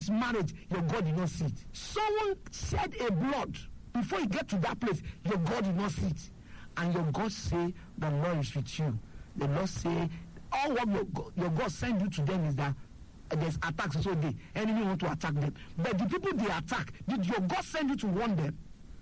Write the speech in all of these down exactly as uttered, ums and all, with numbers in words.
marriage, your God did not see it. Someone shed a blood before you get to that place, your God did not see it. And your God say, the Lord is with you. The Lord say, all what your God, your God send you to them is that there's attacks so the enemy want to attack them. But the people they attack, did your God send you to warn them?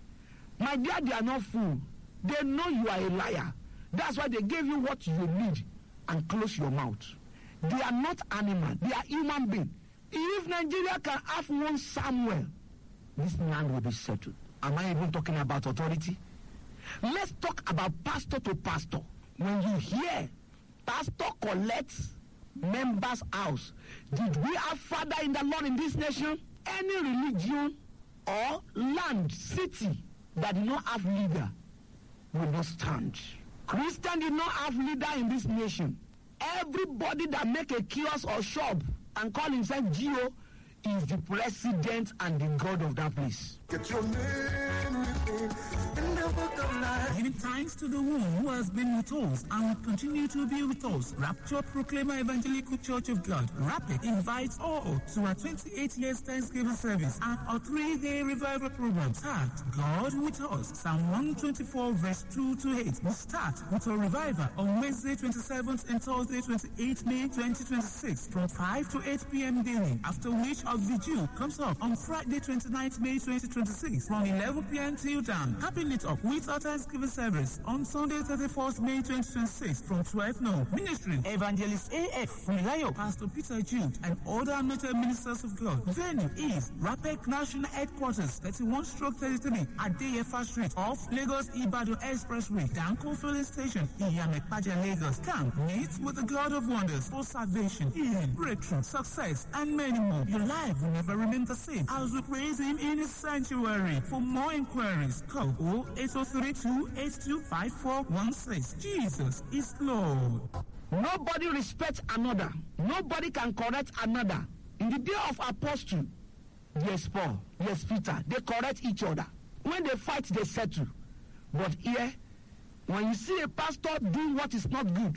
My dear, they are not fool. They know you are a liar. That's why they gave you what you need and close your mouth. They are not animal. They are human beings. If Nigeria can have one Samuel, this land will be settled. Am I even talking about authority? Let's talk about pastor to pastor. When you hear pastor collects members' house, did we have father in the Lord in this nation? Any religion or land, city that did not have leader will not stand. Christian did not have leader in this nation. Everybody that make a kiosk or shop and call himself Gio is the president and the God of that place. Get your name written in the book of life. Giving thanks to the one who has been with us and will continue to be with us. Rapture Proclaimer Evangelical Church of God, Rapid, invites all to our twenty-eight years Thanksgiving service and our three-day revival program. Start God with us. Psalm one twenty-four verse two to eight. We start with a revival on Wednesday twenty-seventh and Thursday twenty-eighth May twenty twenty-six from five to eight p.m. daily. After which our vigil comes up on Friday twenty-ninth May twenty twenty-six from eleven p.m. till dawn. Capping it up with our Thanksgiving service on Sunday thirty-first May twenty twenty-six from twelve noon. Ministry Evangelist A F Relayo, Pastor Peter Jude, and other anointed ministers of God. Venue is Rapid National Headquarters, thirty-one stroke thirty-three Adeyefa Street off Lagos Ibadan Expressway, Danko Filling Station, Iyamekpaja, Lagos. Come meet with the God of wonders for salvation, healing, breakthrough, success, and many more. Your life will never remain the same as we praise Him in His sanctuary. For more inquiries, call oh eight oh three two eight two five four one six. Jesus is Lord. Nobody respects another. Nobody can correct another. In the day of apostle, yes, Paul, yes, Peter, they correct each other. When they fight, they settle. But here, when you see a pastor doing what is not good,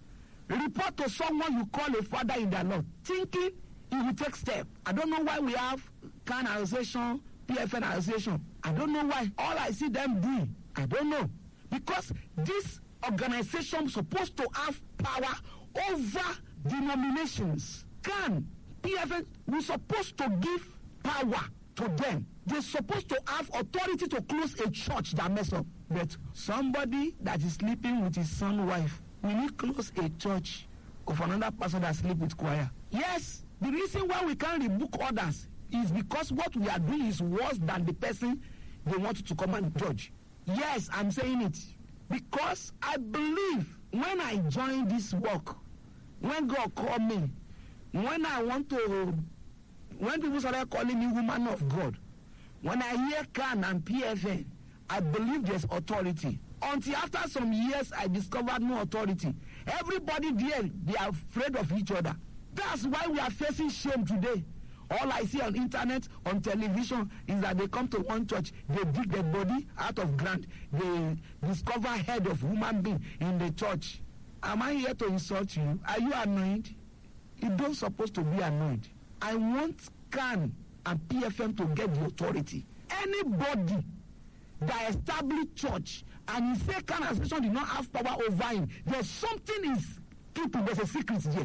report to someone you call a father in the Lord, thinking he will take step. I don't know why we have C A N association, P F N association. I don't know why. All I see them doing, I don't know. Because this organization is supposed to have power over denominations. C A N, P F N, we're supposed to give power to them. They're supposed to have authority to close a church that mess up. But somebody that is sleeping with his son's wife, we need close a church of another person that sleep with choir. Yes, the reason why we can't rebuke others is because what we are doing is worse than the person they want to come and judge. Yes, I'm saying it. Because I believe when I join this work, when God called me, when I want to, when people started calling me woman of God, when I hear C A N and P F N, I believe there's authority. Until after some years, I discovered no authority. Everybody there, they are afraid of each other. That's why we are facing shame today. All I see on internet, on television, is that they come to one church, they dig their body out of ground, they discover head of human being in the church. Am I here to insult you? Are you annoyed? You don't supposed to be annoyed. I want C A N and P F M to get the authority. Anybody that established church and you say C A N association did not have power over him, there's something is keeping, there's a secret there.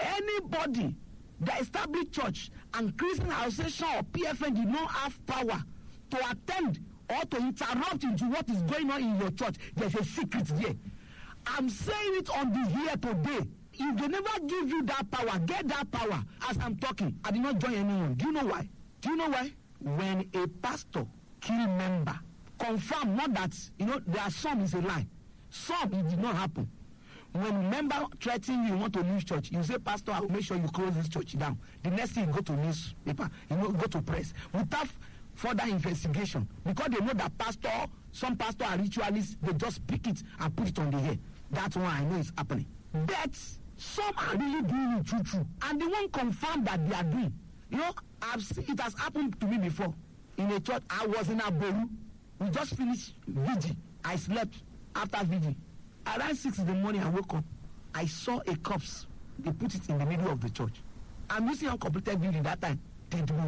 Anybody that established church and Christian association or P F N did not have power to attend or to interrupt into what is going on in your church, there's a secret there. I'm saying it on the here today. If they never give you that power, get that power. As I'm talking, I did not join anyone. Do you know why? Do you know why? When a pastor kill member, confirm, not that, you know, there are some is a lie. Some, it did not happen. When a member threaten you, you want to leave church, you say, Pastor, I will make sure you close this church down. The next thing, you go to newspaper, you know, go to press. Without further investigation. Because they know that pastor, some pastor are ritualists, they just pick it and put it on the air. That's why I know it's happening. But some are really doing it true, true. And they won't confirm that they are doing. You know, I've seen, it has happened to me before. In a church, I was in Aboru. We just finished vigil. I slept after vigil. Around six in the morning, I woke up. I saw a corpse. They put it in the middle of the church. I'm using uncompleted vigil that time. They do